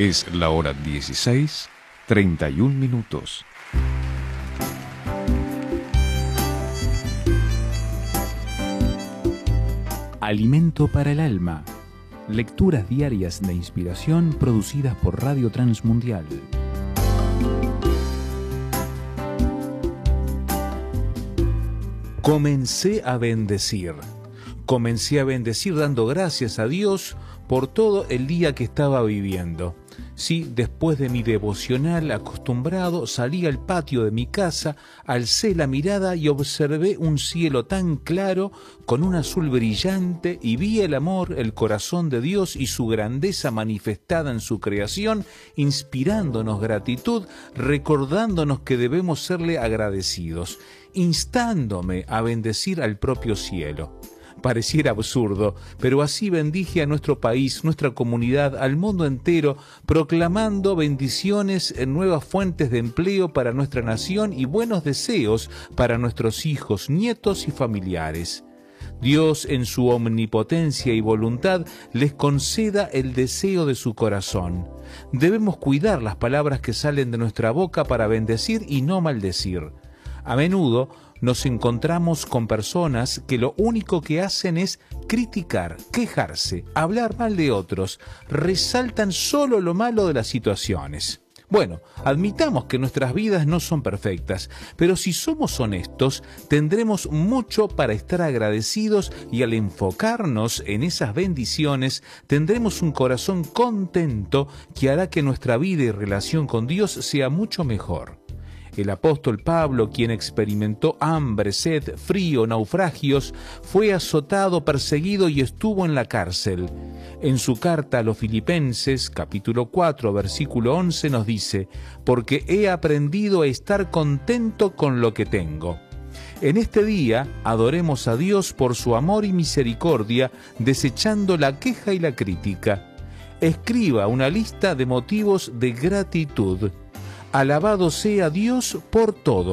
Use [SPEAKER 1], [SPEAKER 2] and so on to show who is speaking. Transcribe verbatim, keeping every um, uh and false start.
[SPEAKER 1] Es la hora dieciséis, treinta y un minutos.
[SPEAKER 2] Alimento para el alma. Lecturas diarias de inspiración producidas por Radio Transmundial. Comencé a bendecir. Comencé a bendecir dando gracias a Dios por todo el día que estaba viviendo. Sí, después de mi devocional acostumbrado, salí al patio de mi casa, alcé la mirada y observé un cielo tan claro, con un azul brillante, y vi el amor, el corazón de Dios y su grandeza manifestada en su creación, inspirándonos gratitud, recordándonos que debemos serle agradecidos, instándome a bendecir al propio cielo. Pareciera absurdo, pero así bendije a nuestro país, nuestra comunidad, al mundo entero, proclamando bendiciones en nuevas fuentes de empleo para nuestra nación y buenos deseos para nuestros hijos, nietos y familiares. Dios, en su omnipotencia y voluntad, les conceda el deseo de su corazón. Debemos cuidar las palabras que salen de nuestra boca para bendecir y no maldecir. A menudo nos encontramos con personas que lo único que hacen es criticar, quejarse, hablar mal de otros, resaltan solo lo malo de las situaciones. Bueno, admitamos que nuestras vidas no son perfectas, pero si somos honestos, tendremos mucho para estar agradecidos y al enfocarnos en esas bendiciones, tendremos un corazón contento que hará que nuestra vida y relación con Dios sea mucho mejor. El apóstol Pablo, quien experimentó hambre, sed, frío, naufragios, fue azotado, perseguido y estuvo en la cárcel. En su carta a los Filipenses, capítulo cuatro, versículo once, nos dice: «Porque he aprendido a estar contento con lo que tengo». En este día, adoremos a Dios por su amor y misericordia, desechando la queja y la crítica. Escriba una lista de motivos de gratitud. Alabado sea Dios por todo.